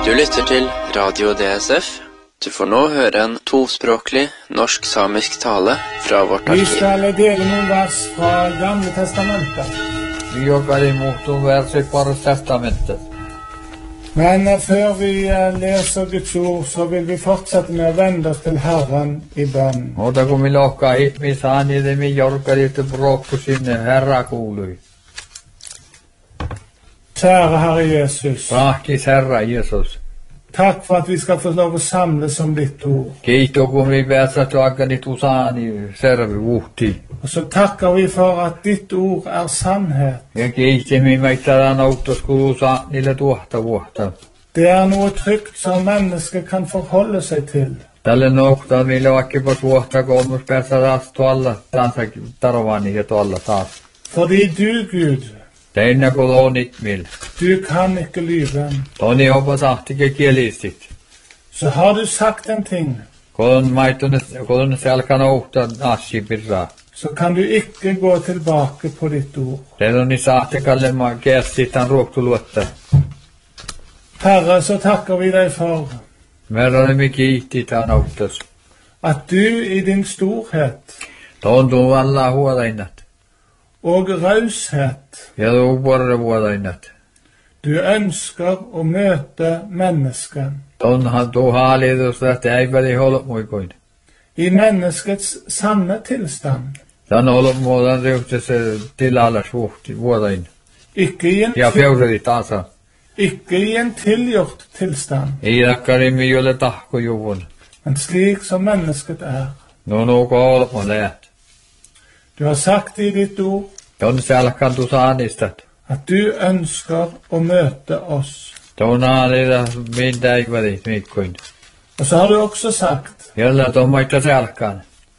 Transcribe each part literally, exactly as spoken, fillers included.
Du lytter til Radio D S F. Du får nå høre en tospråklig norsk-samisk tale fra vårt Vi arkiv. skal dele noen vers fra Gamle Testamentet. Vi jobber imot å være seg på testamentet. Men eh, før vi eh, leser Guds ord, så vil vi fortsette med å vende oss til Herren i bønn. Mutta kun me lohkaa ihmisään, niin me jorkar lite bråk på sinne Herra kuului. Kjære Herre Jesus, Rahkis Herra Jesus. takk for at vi skal få lov å samles om ditt ord. Kiitos kun me pääsät tuakkanit usaani servi vuhti. Og så takker vi for at ditt ord er sannhet. Ja kiitos me meittärään auttos kun usaa niille tuohta vuotta. Det er noe trygt som mennesket kan forholde seg til. Tälle nokta meillä vaikka på vuotta kolmus päästä taas tuolla taas tarvaani ja tuolla taas. Fordi du, Gud, Teinä kolonit mil. du kan ikke lyve. Toni hoppas ahtikä kielistit. Så har du sagt en ting, Kolon maittunet, kolon selkan ohta assi pirraa. så kan du ikke gå tilbake på ditt ord. Teillä on niin saatte kallemaan käsitään ruoktuluotta. Herre, så takker vi deg for Merrani kiitti tämän auttas. at du i din storhet Tuntuu alla huolainnat. og raushet, Ja tuu vuorre huolainnat. du ønsker å møte mennesket Tunhan tuu haalitus lähti äiväli holmuikoin. i menneskets sanne tilstand. Tän holmuodan ryhtässä tilalla suhti huolain. Ikke i en, Ja fjäureli taasa. ikke i en tilgjort tilstand, Iidakkarimi jolle tahkojuvun. men slik som mennesket er. No nuuko holmu läht. Du har sagt i ditt ord Tun selkan tuu saanistat. at du ønsker å møte oss. Tun haalida mintä äiväli miikkoin. Og så har du også sagt Jolla tuon maita selkan.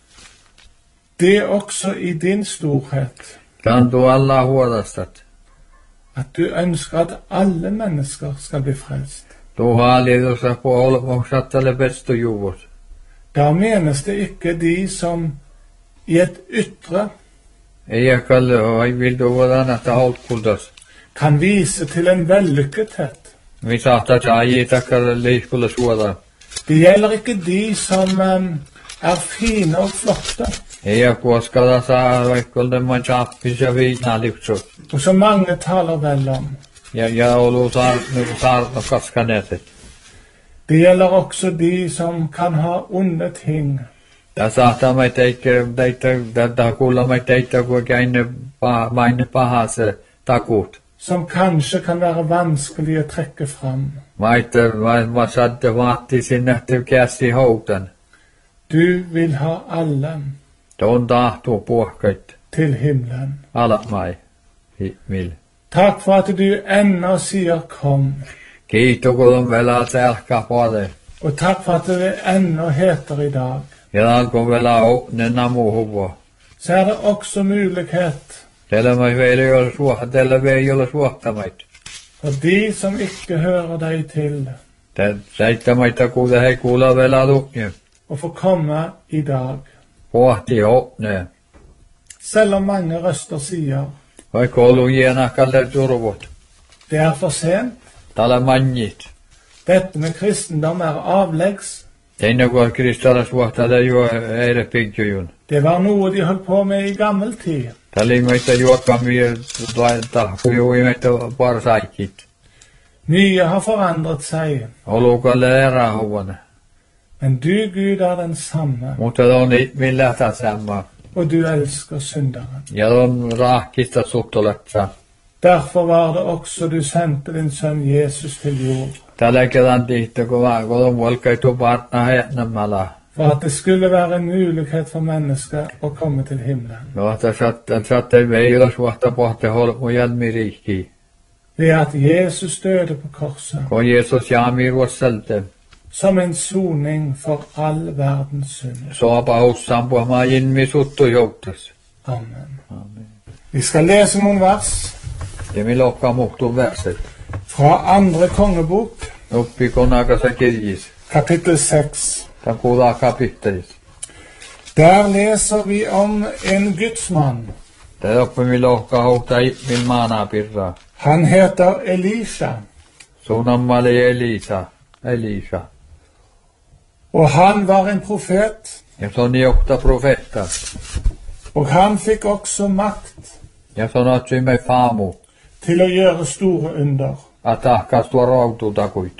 det også i din storhet, Tän tuu alla huolastat. at du ønsker at alle mennesker skal bli frelst. Tuu haalitus på holmuoksattele pestojuvut. Da menes det ikke de som i et ytre Ei kalle oi vildu vuodan että holkultas. kan vise til en vellykkethet. Vi saattaa saajia takkar liikulla suoda. Det gjelder ikke de som em, er fine og flotte, Ei kuoskalla saa vaikka man chappis ja viinaa liuksut. og som mange taler vel om. Ja ja olu saar nu saar no kaskanetet. Det gjelder også de som kan ha onde ting, Ja saattaa mai teikke teitä tätä kuulla mai teitä kun käinne pa maine pahase takut. som kanskje kan være vanskelig å trekke fram. Maite vai ma sadde vaatti sinne til käsi houtan. Du vil ha alle Ton tahtuu puhkait til himmelen. ala mai. Mil. Takk for at du ennå sier kom, Kiitos kun on vielä selkä puolelle. og takk for at det ennå heter i dag. Ja alkoi vielä nenä muuhun. Så er det også mulighet Teillä mä ei ole suoha, teillä ei ole suohtamait. for de som ikke hører deg til, Säittämaita kuule hei kuulla vielä lukne. å få komme i dag. Pohti hopne. Selv om mange røster sier Vaikka ollut jienakalle turvot. det er for sent, Täällä mannit. dette med kristendom er avleggs. Teina kun kristalla suohtale juo eire pinkjujun. Det var noe de holdt på med i gammel tid. Täällä ei meitä juokkamia tahkujui meitä parsaikit. Mye har forandret seg, Olukalle erähuvana. men du, Gud, er den samme, Mutta on millä tasamma. og du elsker synderen. Ja on rahkista suktoletsa. Derfor var det også du sendte din sønn Jesus til jord, Tällä kerran tihti, kun mä kolon volkaitu partna heinämällä. for at det skulle være en mulighet for mennesker å komme til himmelen. No, että saatte veillä suhta pohti holmu jälmiriikki. Ved at Jesus døde på korset, Kun Jeesus jaami ruosselte. som en soning for all verdens synd. Soapa hussaan puhumaa jinmi suttu jouttas. Amen. Vi skal lese noen vers Ja mi lokkaa muhtuu verset. fra andre kongebok, Uppi konakasa kirjis. kapittel seks. Tän kuulaa kapittelis. Der leser vi om en gudsmann. Tää oppi mi lokkaa huhtaa min maanaa pirraa. Han heter Elisha. Suunnammalle Elisa. Elisa. Og han var en profet, Ja se on johtaa profeetta. og han fikk også makt Ja se on otsui me faamu. til å gjøre store under. Atahkas tuo rautuutakuit.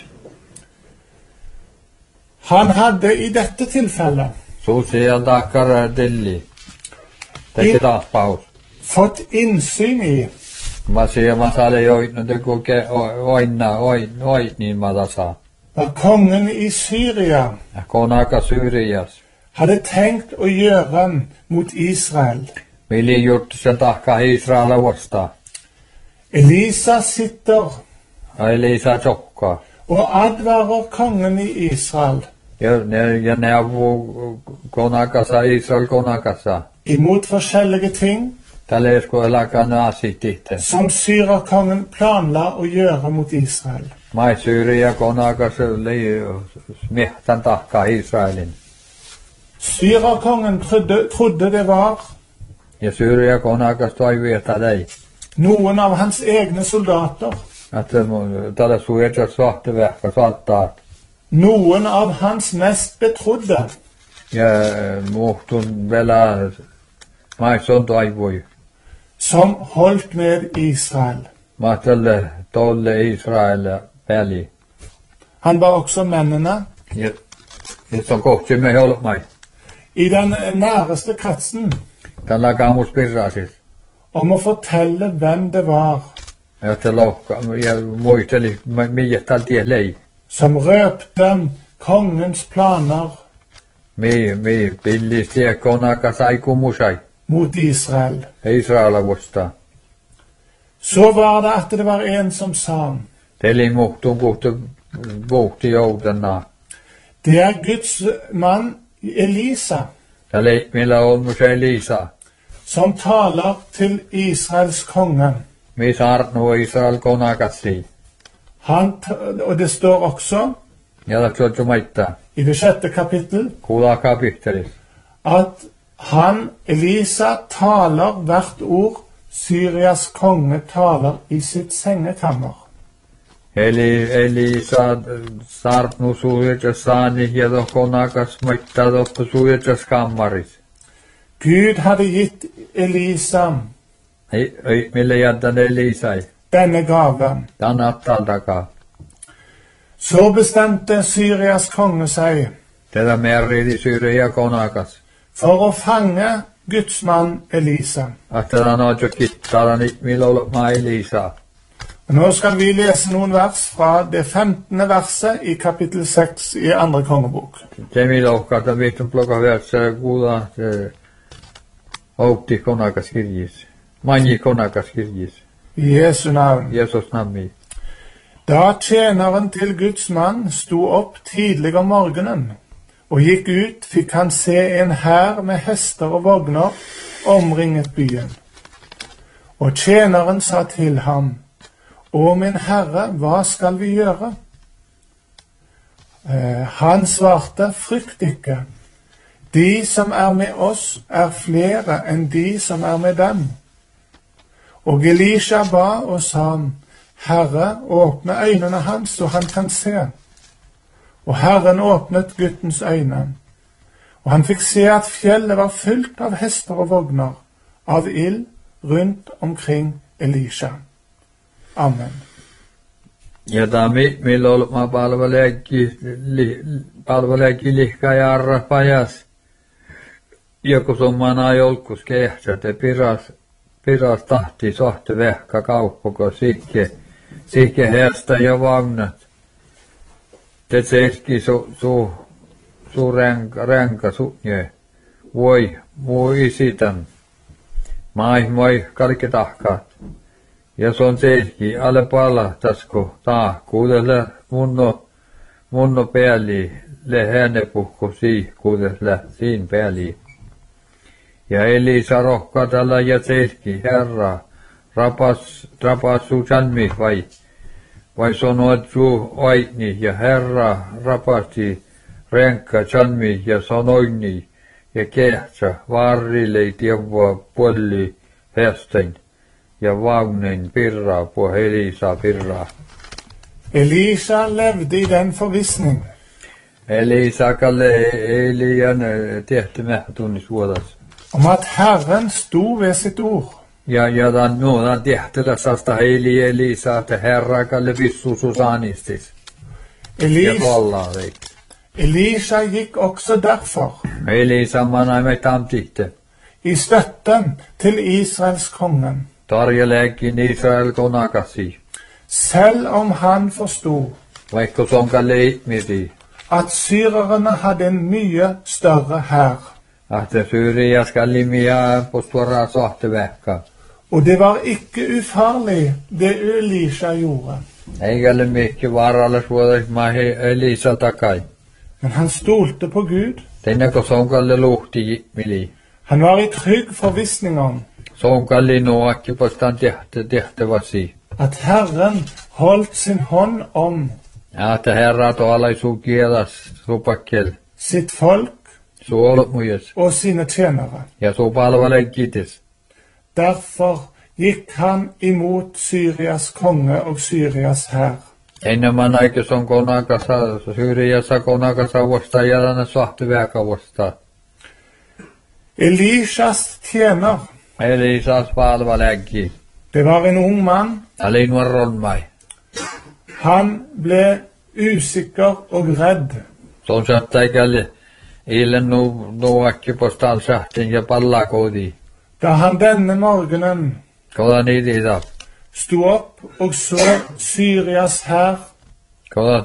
Han hadde i dette tilfellet Suusia takkar dilli. Teki taappaus. fått innsyn i Mä siihen mä saale joit, no te koke oinna, oin, oit niin mä tasa. hva kongen i Syria Ja kun aika Syyrias. hadde tenkt å gjøre mot Israel. Mili juttu sen tahka Israel vasta. Elisa sitter Elisa tjokka. og advarer kongen i Israel Ja ne ja ne avu kun aika sa Israel kun aika sa. imot forskjellige ting Tälle esko elaka naasitihte. som syrerkongen planla å gjøre mot Israel. Mai Syyria kun aika se lei smihtän tahka Israelin. Syrerkongen trodde, trodde det var Ja Syyria kun aika toivieta lei. noen av hans egne soldater, Että tällä suojata saatte vähkä saattaa. noen av hans mest betrodde, Ja muhtun vielä maison toivoi. som holdt med Israel. Mä tälle tolle Israel väli. Han var også mennene Ja ja se on kohti me holmai. i den næreste kretsen Tällä kaamus pirrasis. om å fortelle hvem det var Ja te lohka ja muisteli miä talti lei. som røpte kongens planer Mi mi pillisti ja konaka sai kumusai. mot Israel. Israel vasta. Så var det at det var en som sa, Teli muhtun kohti vuhti joudana. det er Guds mann Elisa Tälle millä on musai Lisa. som taler til Israels konge. Mi saarnu Israel konakasi. Han, t- og det står også Ja lähtö maittaa. i det sjette kapittel Kuulaakaa pihtelis. at han, Elisa, taler hvert ord Syrias konge taler i sitt sengekammer. Eli Elisa saarnu suujetas saani ja tohkonakas maittaa tohko suujetas kammaris. Gud hadde gitt Elisa Ei, ei, mille jätän Elisai. denne gave. Tän attal takaa. Så bestemte Syrias konge seg Tätä merridi Syria konakas. for å fange Guds mann Elisa. Että tän on jo kittaa, niin millä on mä Elisa. Og nå skal vi lese noen vers fra det femtende verset i kapittel seks i andre kongebok. Se millä ohkaa, että vihtun plokka verssä kuulaa se outti konakas kirjis. Manji konakas kirjis. I Jesu navn. Jeesus nammi. Da tjeneren til Guds mann sto opp tidlig om morgenen og gikk ut, fikk han se en hær med hester og vogner omringet byen. Og tjeneren sa til ham, «Å min herre, hva skal vi gjøre?» Eh, han svarte, «Frykt ikke. De som er med oss er flere enn de som er med dem.» Og Elisha ba og sa, «Herre, åpne øynene hans så han kan se.» Og Herren åpnet guttens øyne, og han fikk se at fjellet var fylt av hester og vogner, av ild rundt omkring Elisha. Amen. Ja tämä millä on mä palveleekin li, palveleekin lihka ja arrapajas. Joku summana jolkus kehtsä, te piras piras tahti sohti vehka kauppako sikke sikke herstä ja vagnat. Te tseski su su su ränka ränka sunje. Voi voi isitän. Mai moi kaikki tahkaat. Ja se on sekin, alle pala tasko taa, kuudelle munno, munno pääli, le häne puhku sii, kuudelle siin pääli. Ja Elisa rohkaa tällä ja sekin, herra, rapas, rapas suu chanmi vai, vai sanoit suu oini, ja herra rapasti renkka chanmi ja sanoini, ja kehtsä, varrille tievua puolli hästein. Ja vagnen pirraa på Elisa pirraa. Elisha levde i den forvissning Elisa kalle Elian tehty mähtunni suodas. om at Herren sto ved sitt ord. Ja, ja dan nuodan tehtelä sasta Eli Elisa, että Herra kalle vissu susanistis. Ja Elis, kollaa veit. Elisha gikk også derfor Elisa manai me tamtihte. i støtten til Israels kongen, Tarjeleekin Israel konakasi. selv om han forsto Vaikka son kalle ihmisi. at syrerne hadde en mye større hær, Että Syyria skal imia postuara sohtevähkä. og det var ikke ufarlig det Elisha gjorde, Eikä ole mikki vaaralle suodas mahi Elisa takai. men han stolte på Gud. Tennäkö son kalle luhti mili. Han var i trygg forvissning om Son kalle nuakki postan tehtä tehtäväsi. at Herren holdt sin hånd om Ja, että Herra tuolla su kielas supakkel. sitt folk Su olet mujes. og sine tjenere. Ja su palvele kiitis. Derfor gikk han imot Syrias konge og Syrias hær. Enemmän aika son konakasa, Syyriassa konakasa vasta ja tänne sohtevähkä vasta. Elishas tjener, Elisas palveleggi. det var en ung mann. Alin var ronmai. Han ble usikker og redd. Son sattaikalle illen nu nuakki postan sahtin ja pallakodi. Da han denne morgenen Koda niitä. sto opp og så Syrias hær, Koda